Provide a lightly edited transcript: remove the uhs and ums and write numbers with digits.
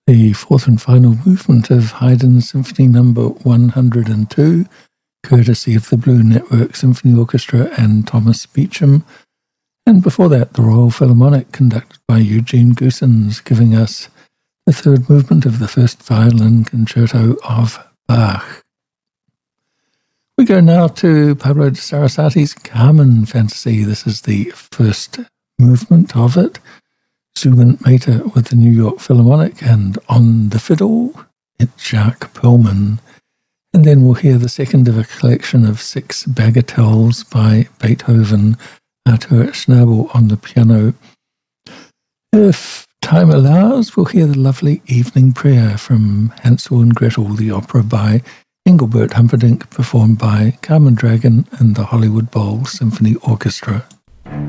The fourth and final movement of Haydn's Symphony No. 102, courtesy of the Blue Network Symphony Orchestra and Thomas Beecham. And before that, the Royal Philharmonic, conducted by Eugene Goossens, giving us the third movement of the first violin concerto of Bach. We go now to Pablo de Sarasati's Carmen Fantasy. This is the first movement of it. Zugend Mater with the New York Philharmonic, and on the fiddle, it's Jacques Perlman. And then we'll hear the second of a collection of 6 bagatelles by Beethoven, Arthur Schnabel on the piano. If time allows, we'll hear the lovely Evening Prayer from Hansel and Gretel, the opera by Engelbert Humperdinck, performed by Carmen Dragon and the Hollywood Bowl Symphony Orchestra.